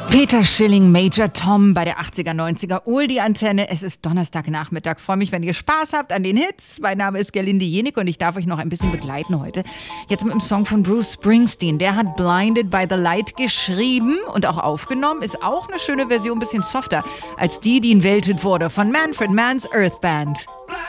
Peter Schilling, Major Tom bei der 80er, 90er Oldie-Antenne. Es ist Donnerstagnachmittag. Freue mich, wenn ihr Spaß habt an den Hits. Mein Name ist Gerlinde Jenik und ich darf euch noch ein bisschen begleiten heute. Jetzt mit dem Song von Bruce Springsteen. Der hat Blinded by the Light geschrieben und auch aufgenommen. Ist auch eine schöne Version, ein bisschen softer als die, die entweltet wurde von Manfred Mann's Earth Band.